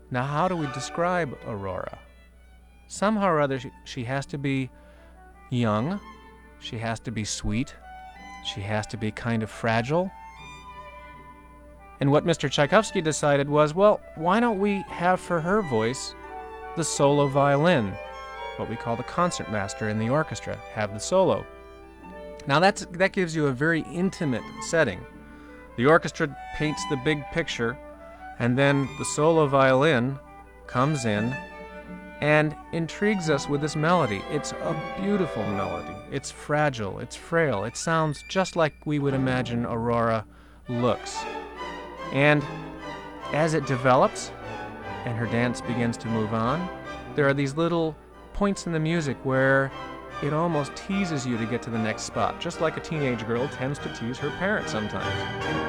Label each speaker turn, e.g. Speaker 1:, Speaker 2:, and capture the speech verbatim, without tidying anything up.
Speaker 1: Now, how do we describe Aurora? Somehow or other, she, she has to be young, she has to be sweet, she has to be kind of fragile. And what Mister Tchaikovsky decided was, well, why don't we have for her voice the solo violin, what we call the concertmaster in the orchestra, have the solo. Now that's, that gives you a very intimate setting. The orchestra paints the big picture, and then the solo violin comes in and intrigues us with this melody. It's a beautiful melody. It's fragile, it's frail. It sounds just like we would imagine Aurora looks. And as it develops and her dance begins to move on, there are these little points in the music where it almost teases you to get to the next spot, just like a teenage girl tends to tease her parents sometimes.